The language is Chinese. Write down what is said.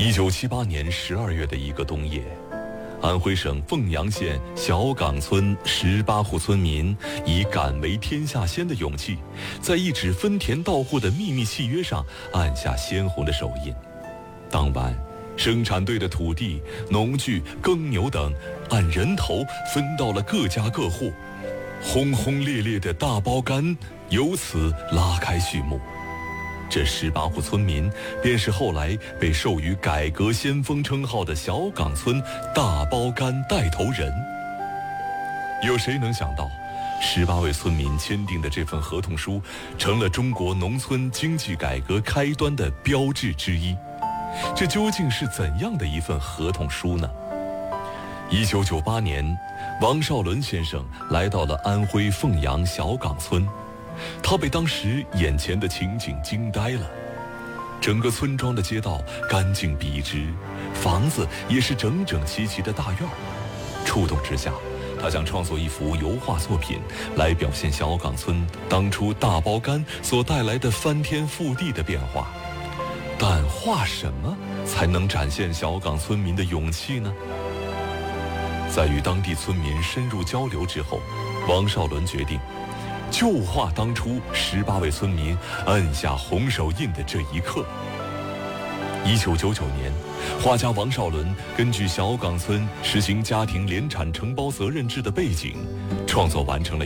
1978年12月的一个冬夜，安徽省凤阳县小岗村18户村民以敢为天下先的勇气，在一纸分田到户的秘密契约上按下鲜红的手印。当晚，生产队的土地、农具、耕牛等按人头分到了各家各户，轰轰烈烈的大包干由此拉开序幕。这18户村民便是后来被授予改革先锋称号的小岗村大包干带头人。有谁能想到18位村民签订的这份合同书成了中国农村经济改革开端的标志之一？这究竟是怎样的一份合同书呢？1998年，王绍伦先生来到了安徽凤阳小岗村，他被当时眼前的情景惊呆了。整个村庄的街道干净笔直，房子也是整整齐齐的大院。触动之下，他想创作一幅油画作品来表现小岗村当初大包干所带来的翻天覆地的变化。但画什么才能展现小岗村民的勇气呢？在与当地村民深入交流之后，王绍伦决定就画当初18位村民按下红手印的这一刻。1999年，画家王绍伦根据小岗村实行家庭联产承包责任制的背景，创作完成了